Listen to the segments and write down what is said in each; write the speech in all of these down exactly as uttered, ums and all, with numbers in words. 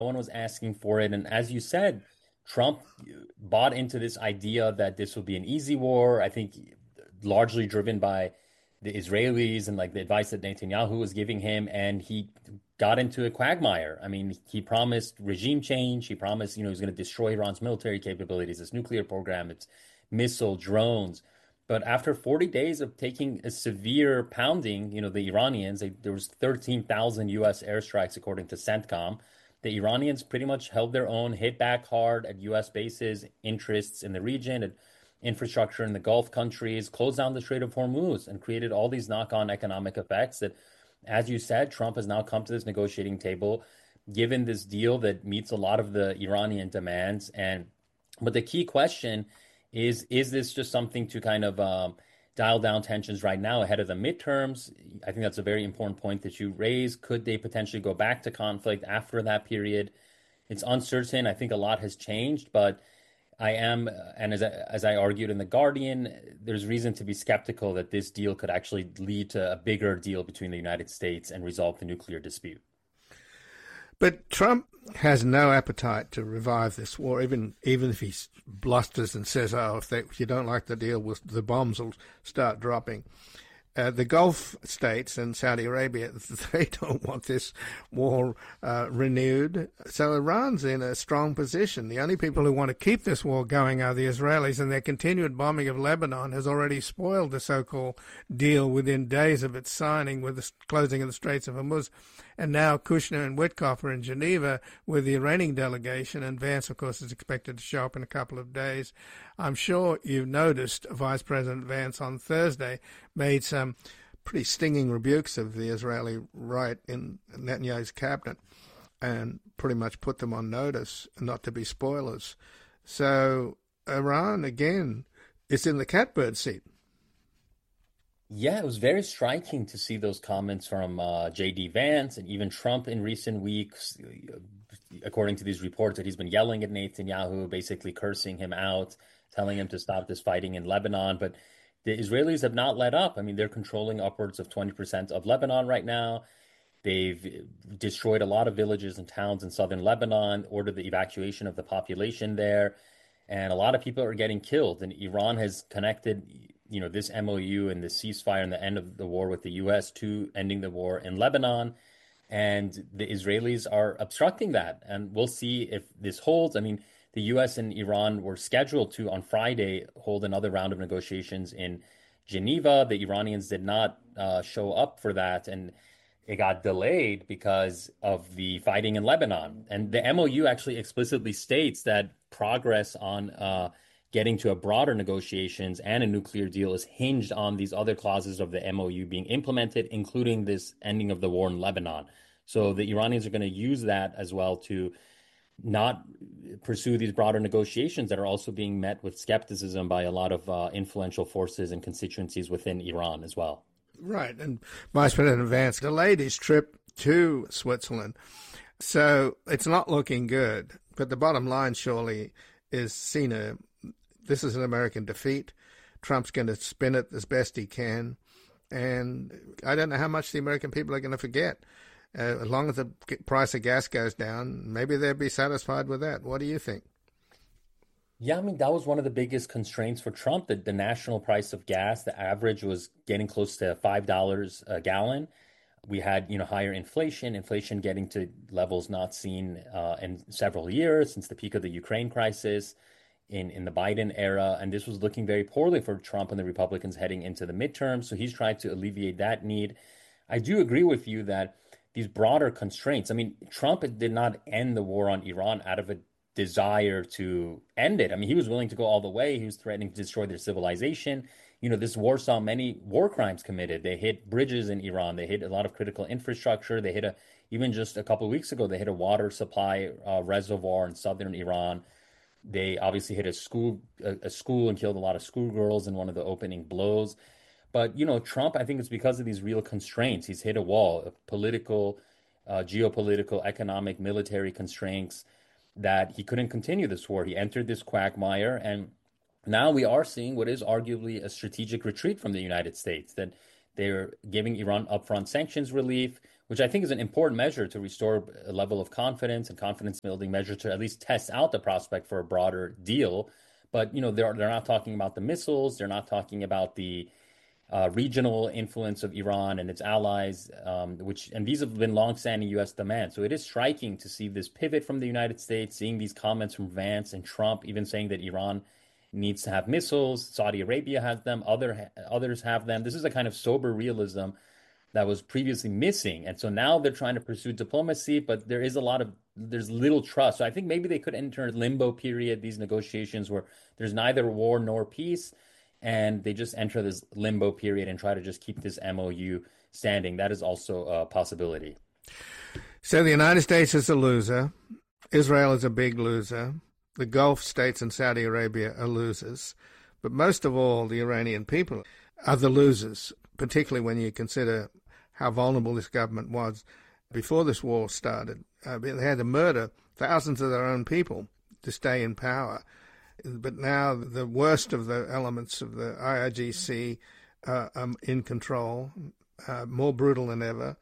No one was asking for it. And as you said, Trump bought into this idea that this would be an easy war. I think largely driven by the Israelis and like the advice that Netanyahu was giving him. And he got into a quagmire. I mean, he promised regime change. He promised, you know, he was going to destroy Iran's military capabilities, its nuclear program, its missile, drones. But after forty days of taking a severe pounding, you know, the Iranians, they, there was thirteen thousand U S airstrikes, according to CENTCOM. The Iranians pretty much held their own, hit back hard at U S bases, interests in the region, and infrastructure in the Gulf countries, closed down the Strait of Hormuz, and created all these knock-on economic effects that, as you said, Trump has now come to this negotiating table, given this deal that meets a lot of the Iranian demands. And but the key question is, is this just something to kind of um, dial down tensions right now ahead of the midterms? I think that's a very important point that you raise. Could they potentially go back to conflict after that period? It's uncertain. I think a lot has changed, but I am, and as I, as I argued in The Guardian, there's reason to be skeptical that this deal could actually lead to a bigger deal between the United States and resolve the nuclear dispute. But Trump has no appetite to revive this war, even even if he blusters and says, oh, if, they, if you don't like the deal, we'll, the bombs will start dropping. Uh, the Gulf states and Saudi Arabia, they don't want this war uh, renewed. So Iran's in a strong position. The only people who want to keep this war going are the Israelis, and their continued bombing of Lebanon has already spoiled the so-called deal within days of its signing with the closing of the Straits of Hormuz. And now Kushner and Witkoff are in Geneva with the Iranian delegation, and Vance, of course, is expected to show up in a couple of days. I'm sure you've noticed Vice President Vance on Thursday made some pretty stinging rebukes of the Israeli right in Netanyahu's cabinet and pretty much put them on notice not to be spoilers. So Iran, again, is in the catbird seat. Yeah, it was very striking to see those comments from uh, J D. Vance and even Trump in recent weeks, according to these reports that he's been yelling at Netanyahu, basically cursing him out, telling him to stop this fighting in Lebanon. But the Israelis have not let up. I mean, they're controlling upwards of twenty percent of Lebanon right now. They've destroyed a lot of villages and towns in southern Lebanon, ordered the evacuation of the population there, and a lot of people are getting killed. And Iran has connected, you know, this M O U and the ceasefire and the end of the war with the U S to ending the war in Lebanon. And the Israelis are obstructing that. And we'll see if this holds. I mean, the U S and Iran were scheduled to, on Friday, hold another round of negotiations in Geneva. The Iranians did not uh, show up for that, and it got delayed because of the fighting in Lebanon. And the M O U actually explicitly states that progress on uh, getting to a broader negotiations and a nuclear deal is hinged on these other clauses of the M O U being implemented, including this ending of the war in Lebanon. So the Iranians are going to use that as well to not pursue these broader negotiations that are also being met with skepticism by a lot of uh, influential forces and constituencies within Iran as well. Right. And Vice President Vance delayed his trip to Switzerland. So it's not looking good. But the bottom line surely is seen a, this is an American defeat. Trump's going to spin it as best he can. And I don't know how much the American people are going to forget. Uh, as long as the price of gas goes down, maybe they'll be satisfied with that. What do you think? Yeah, I mean, that was one of the biggest constraints for Trump, that the national price of gas, the average was getting close to five dollars a gallon. We had, you know, higher inflation, inflation getting to levels not seen uh, in several years since the peak of the Ukraine crisis in, in the Biden era. And this was looking very poorly for Trump and the Republicans heading into the midterms. So he's tried to alleviate that need. I do agree with you that these broader constraints, I mean, Trump did not end the war on Iran out of a desire to end it. I mean, he was willing to go all the way. He was threatening to destroy their civilization. You know, this war saw many war crimes committed. They hit bridges in Iran. They hit a lot of critical infrastructure. They hit a, even just a couple of weeks ago, they hit a water supply uh, reservoir in southern Iran. They obviously hit a school, a, a school and killed a lot of schoolgirls in one of the opening blows. But, you know, Trump, I think it's because of these real constraints. He's hit a wall of political, uh, geopolitical, economic, military constraints that he couldn't continue this war. He entered this quagmire, and now we are seeing what is arguably a strategic retreat from the United States, that they're giving Iran upfront sanctions relief, which I think is an important measure to restore a level of confidence and confidence building measure to at least test out the prospect for a broader deal. But, you know, they're, they're not talking about the missiles. They're not talking about the uh, regional influence of Iran and its allies, um, which and these have been longstanding U S demands. So it is striking to see this pivot from the United States, seeing these comments from Vance and Trump, even saying that Iran needs to have missiles. Saudi Arabia has them. Other others have them. This is a kind of sober realism that was previously missing, and so now they're trying to pursue diplomacy, but there is a lot of there's little trust. So I think maybe they could enter a limbo period, these negotiations where there's neither war nor peace, and they just enter this limbo period and try to just keep this M O U standing. That is also a possibility. So the United States is a loser. Israel is a big loser. The Gulf states and Saudi Arabia are losers. But most of all, the Iranian people are the losers, particularly when you consider how vulnerable this government was before this war started. Uh, they had to murder thousands of their own people to stay in power. But now the worst of the elements of the I R G C uh, are in control, uh, more brutal than ever.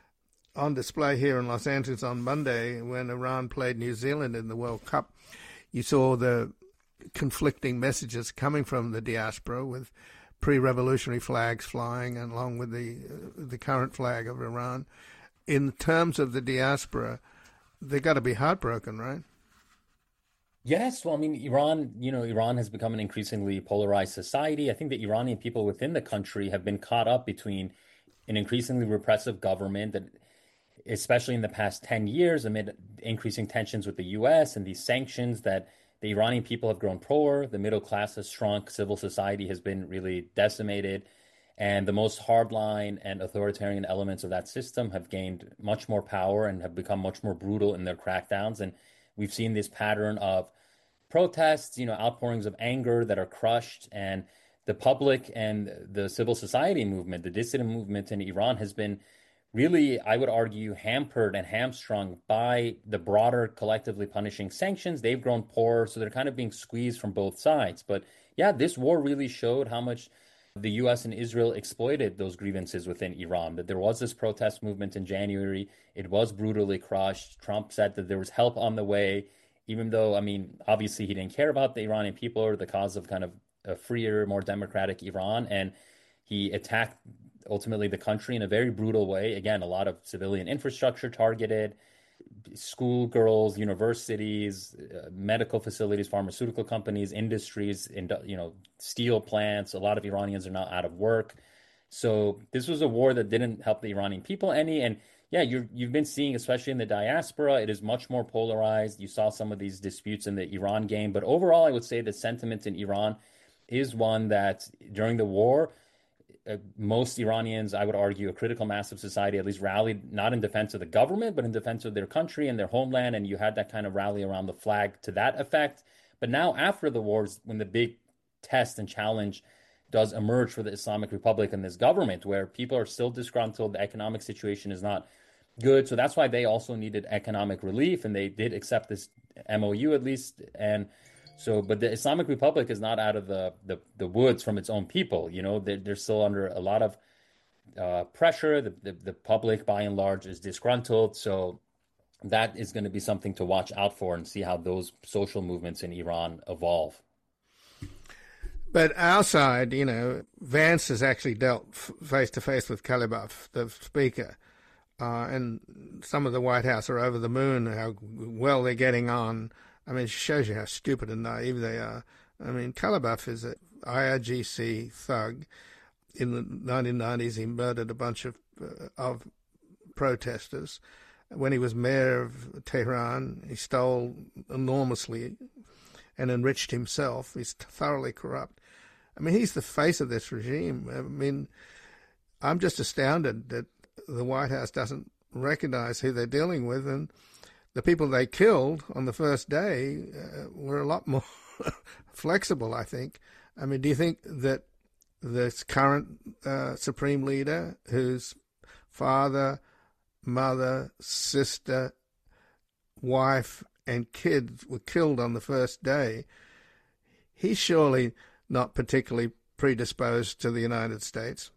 On display here in Los Angeles on Monday, when Iran played New Zealand in the World Cup, you saw the conflicting messages coming from the diaspora with pre-revolutionary flags flying along with the uh, the current flag of Iran. In terms of the diaspora, they got to be heartbroken, right? Yes, well, I mean, Iran, you know, Iran has become an increasingly polarized society. I think the Iranian people within the country have been caught up between an increasingly repressive government that, especially in the past ten years, amid increasing tensions with the U S and these sanctions that the Iranian people have grown poor, the middle class has shrunk, civil society has been really decimated, and the most hardline and authoritarian elements of that system have gained much more power and have become much more brutal in their crackdowns. And we've seen this pattern of protests, you know, outpourings of anger that are crushed, and the public and the civil society movement, the dissident movement in Iran has been really, I would argue, hampered and hamstrung by the broader collectively punishing sanctions. They've grown poorer, so they're kind of being squeezed from both sides. But yeah, this war really showed how much the U S and Israel exploited those grievances within Iran, that there was this protest movement in January. It was brutally crushed. Trump said that there was help on the way, even though, I mean, obviously he didn't care about the Iranian people or the cause of kind of a freer, more democratic Iran. And he attacked ultimately the country in a very brutal way. Again, a lot of civilian infrastructure targeted, schoolgirls, universities, uh, medical facilities, pharmaceutical companies, industries, in, you know, steel plants. A lot of Iranians are now out of work. So this was a war that didn't help the Iranian people any. And yeah, you're, you've been seeing, especially in the diaspora, it is much more polarized. You saw some of these disputes in the Iran game. But overall, I would say the sentiment in Iran is one that during the war, Uh, most Iranians, I would argue, a critical mass of society at least rallied not in defense of the government, but in defense of their country and their homeland. And you had that kind of rally around the flag to that effect. But now after the wars, when the big test and challenge does emerge for the Islamic Republic and this government, where people are still disgruntled, the economic situation is not good. So that's why they also needed economic relief, and they did accept this M O U at least. And So, but the Islamic Republic is not out of the, the, the woods from its own people. You know, they're, they're still under a lot of uh, pressure. The, the, the public, by and large, is disgruntled. So that is going to be something to watch out for and see how those social movements in Iran evolve. But our side, you know, Vance has actually dealt face-to-face with Khalibaf, the speaker, uh, and some of the White House are over the moon how well they're getting on. I mean, it shows you how stupid and naive they are. I mean, Khalibaf is an I R G C thug. In the nineteen nineties, he murdered a bunch of uh, of protesters. When he was mayor of Tehran, he stole enormously and enriched himself. He's thoroughly corrupt. I mean, he's the face of this regime. I mean, I'm just astounded that the White House doesn't recognize who they're dealing with, and the people they killed on the first day uh, were a lot more flexible, I think. I mean, do you think that this current uh, supreme leader, whose father, mother, sister, wife, and kids were killed on the first day, he's surely not particularly predisposed to the United States?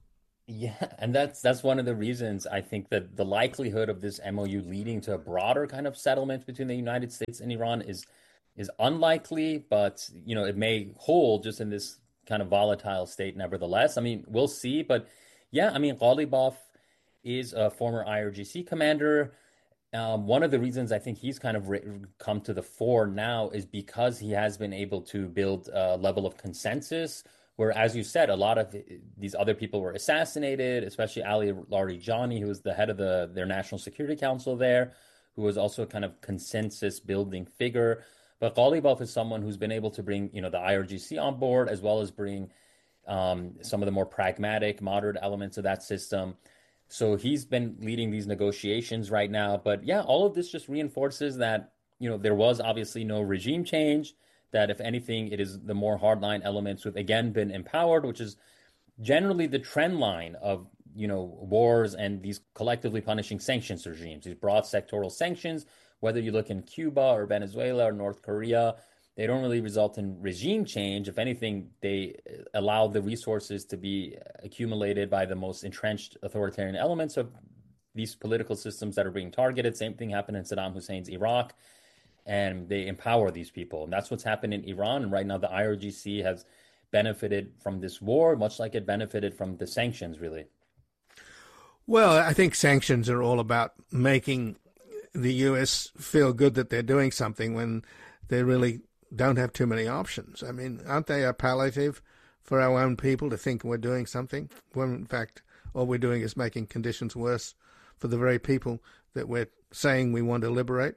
Yeah, and that's that's one of the reasons I think that the likelihood of this M O U leading to a broader kind of settlement between the United States and Iran is is unlikely, but you know, it may hold just in this kind of volatile state nevertheless. I mean, we'll see, but yeah, I mean, Ghalibaf is a former I R G C commander. Um, one of the reasons I think he's kind of ri come to the fore now is because he has been able to build a level of consensus where, as you said, a lot of these other people were assassinated, especially Ali Larijani, who was the head of the their National Security Council there, who was also a kind of consensus building figure. But Ghalibaf is someone who's been able to bring, you know, the I R G C on board, as well as bring um, some of the more pragmatic, moderate elements of that system. So he's been leading these negotiations right now. But yeah, all of this just reinforces that, you know, there was obviously no regime change, that if anything, it is the more hardline elements who've again been empowered, which is generally the trend line of, you know, wars and these collectively punishing sanctions regimes, these broad sectoral sanctions, whether you look in Cuba or Venezuela or North Korea, they don't really result in regime change. If anything, they allow the resources to be accumulated by the most entrenched authoritarian elements of these political systems that are being targeted. Same thing happened in Saddam Hussein's Iraq, and they empower these people. And that's what's happened in Iran. And right now, the I R G C has benefited from this war, much like it benefited from the sanctions, really. Well, I think sanctions are all about making the U S feel good that they're doing something when they really don't have too many options. I mean, aren't they a palliative for our own people to think we're doing something when, in fact, all we're doing is making conditions worse for the very people that we're saying we want to liberate?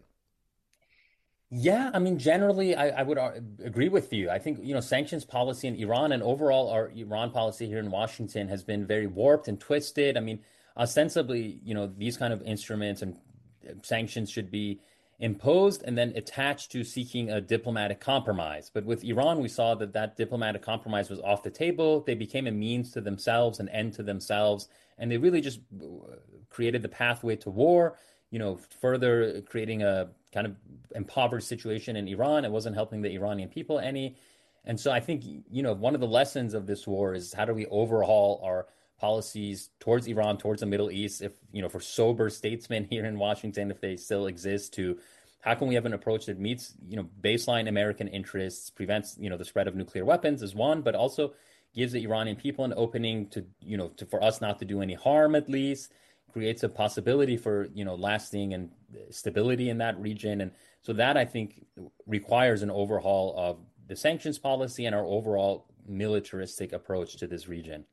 Yeah, I mean, generally, I, I would uh, agree with you. I think, you know, sanctions policy in Iran and overall our Iran policy here in Washington has been very warped and twisted. I mean, ostensibly, you know, these kind of instruments and sanctions should be imposed and then attached to seeking a diplomatic compromise. But with Iran, we saw that that diplomatic compromise was off the table. They became a means to themselves, an end to themselves, and they really just uh, created the pathway to war, you know, further creating a kind of impoverished situation in Iran. It wasn't helping the Iranian people any. And so I think, you know, one of the lessons of this war is how do we overhaul our policies towards Iran, towards the Middle East, if, you know, for sober statesmen here in Washington, if they still exist, to how can we have an approach that meets, you know, baseline American interests, prevents, you know, the spread of nuclear weapons is one, but also gives the Iranian people an opening to, you know, to, for us not to do any harm, at least creates a possibility for, you know, lasting and stability in that region. And so that, I think, requires an overhaul of the sanctions policy and our overall militaristic approach to this region.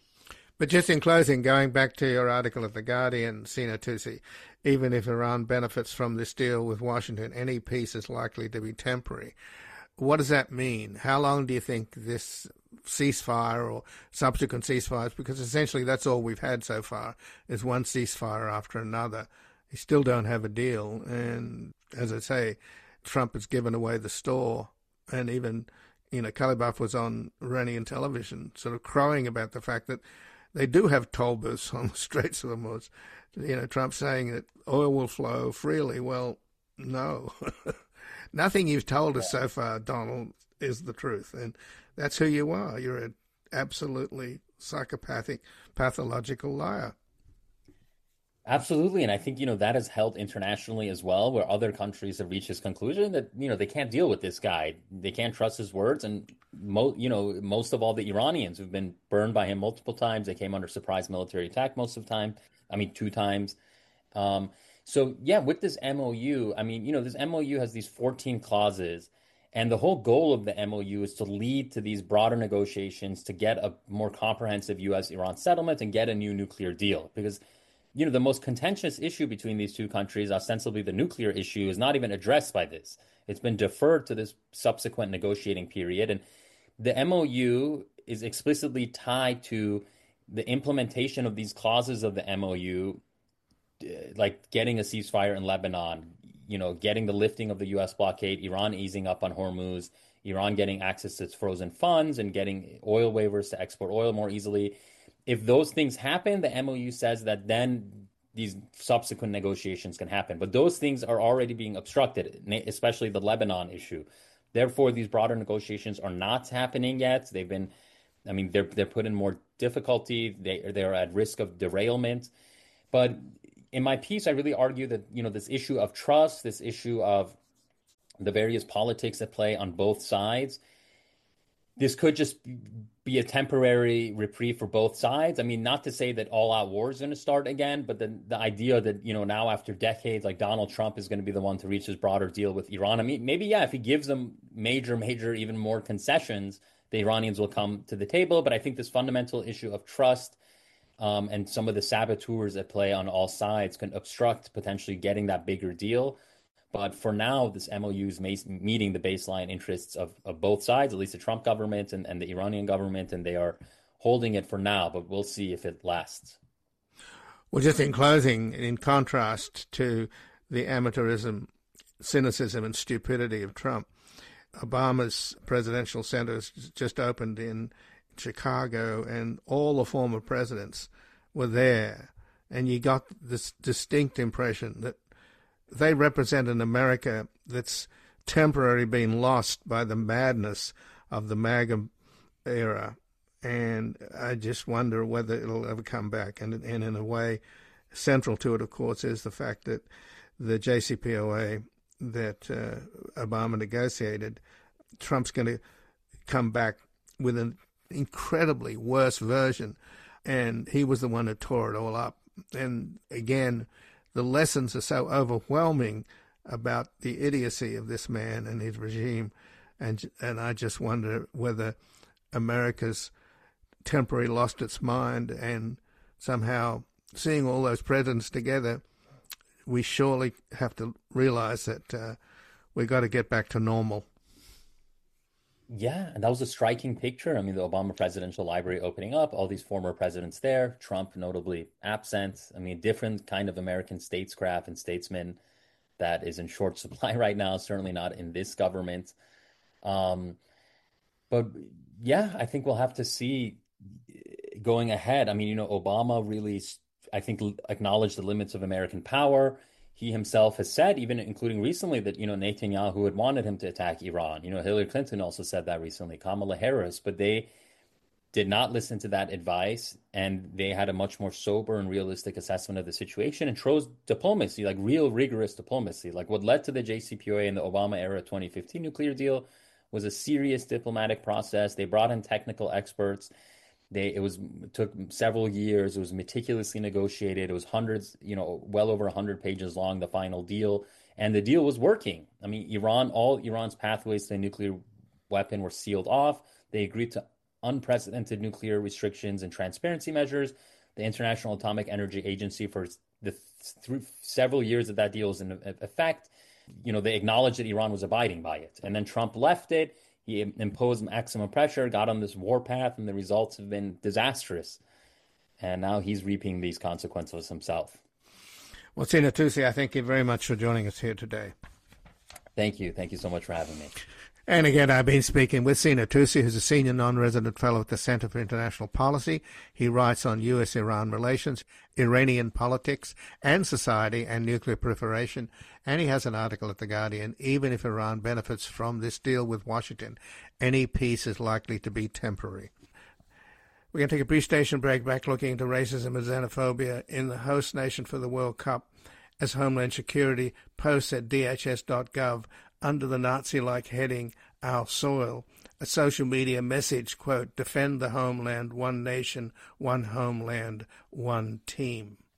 But just in closing, going back to your article at The Guardian, Sina Tusi, even if Iran benefits from this deal with Washington, any peace is likely to be temporary. What does that mean? How long do you think this ceasefire or subsequent ceasefires, because essentially that's all we've had so far, is one ceasefire after another. You still don't have a deal. And as I say, Trump has given away the store. And even, you know, Ghalibaf was on Iranian television sort of crowing about the fact that they do have toll booths on the Straits of Hormuz. You know, Trump saying that oil will flow freely. Well, no. Nothing you've told us so far, Donald, is the truth. And that's who you are. You're an absolutely psychopathic, pathological liar. Absolutely. And I think, you know, that has held internationally as well, where other countries have reached this conclusion that, you know, they can't deal with this guy. They can't trust his words. And, mo you know, most of all the Iranians who've been burned by him multiple times. They came under surprise military attack most of the time. I mean, two times. Um, so, yeah, with this M O U, I mean, you know, this M O U has these fourteen clauses. And the whole goal of the M O U is to lead to these broader negotiations to get a more comprehensive U S Iran settlement and get a new nuclear deal. Because, you know, the most contentious issue between these two countries, ostensibly the nuclear issue, is not even addressed by this. It's been deferred to this subsequent negotiating period. And the M O U is explicitly tied to the implementation of these clauses of the M O U, like getting a ceasefire in Lebanon, you know, getting the lifting of the U S blockade, Iran easing up on Hormuz, Iran getting access to its frozen funds and getting oil waivers to export oil more easily. If those things happen, the M O U says that then these subsequent negotiations can happen. But those things are already being obstructed, especially the Lebanon issue. Therefore, these broader negotiations are not happening yet. They've been I mean, they're they're put in more difficulty. They they're at risk of derailment. But in my piece, I really argue that, you know, this issue of trust, this issue of the various politics at play on both sides, this could just be a temporary reprieve for both sides. I mean, not to say that all-out war is going to start again, but the the idea that, you know, now after decades, like Donald Trump is going to be the one to reach this broader deal with Iran. I mean, maybe, yeah, if he gives them major, major, even more concessions, the Iranians will come to the table. But I think this fundamental issue of trust um, and some of the saboteurs at play on all sides can obstruct potentially getting that bigger deal. But for now, this M O U is meeting the baseline interests of, of both sides, at least the Trump government and, and the Iranian government, and they are holding it for now, but we'll see if it lasts. Well, just in closing, in contrast to the amateurism, cynicism, and stupidity of Trump, Obama's presidential center has just opened in Chicago, and all the former presidents were there, and you got this distinct impression that they represent an America that's temporarily been lost by the madness of the MAGA era, and I just wonder whether it'll ever come back. And, and in a way, central to it, of course, is the fact that the J C P O A that uh, Obama negotiated, Trump's going to come back with an incredibly worse version, and he was the one who tore it all up. And again, the lessons are so overwhelming about the idiocy of this man and his regime, and and I just wonder whether America's temporarily lost its mind, and somehow seeing all those presidents together, we surely have to realize that uh, we got to get back to normal. Yeah, and that was a striking picture. I mean, the Obama Presidential Library opening up, all these former presidents there, Trump notably absent. I mean, different kind of American statescraft and statesman that is in short supply right now, certainly not in this government. Um, but yeah, I think we'll have to see going ahead. I mean, you know, Obama really, I think, acknowledged the limits of American power. He himself has said, even including recently, that, you know, Netanyahu had wanted him to attack Iran. You know, Hillary Clinton also said that recently, Kamala Harris, but they did not listen to that advice, and they had a much more sober and realistic assessment of the situation and chose diplomacy, like real rigorous diplomacy. Like what led to the J C P O A and the Obama era twenty fifteen nuclear deal was a serious diplomatic process. They brought in technical experts. They, it was it took several years. It was meticulously negotiated. It was hundreds, you know, well over one hundred pages long, the final deal. And the deal was working. I mean, Iran, all Iran's pathways to a nuclear weapon were sealed off. They agreed to unprecedented nuclear restrictions and transparency measures. The International Atomic Energy Agency, for the through several years that that deal was in effect, you know, they acknowledged that Iran was abiding by it. And then Trump left it. He imposed maximum pressure, got on this warpath, and the results have been disastrous. And now he's reaping these consequences himself. Well, Sina Tusi, I thank you very much for joining us here today. Thank you. Thank you so much for having me. And again, I've been speaking with Sina Tusi, who's a senior non-resident fellow at the Center for International Policy. He writes on U S Iran relations, Iranian politics and society, and nuclear proliferation. And he has an article at The Guardian, even if Iran benefits from this deal with Washington, any peace is likely to be temporary. We're going to take a brief station break, back looking into racism and xenophobia in the host nation for the World Cup, as Homeland Security posts at D H S dot gov under the Nazi-like heading, Our Soil, a social media message, quote, defend the homeland, one nation, one homeland, one team.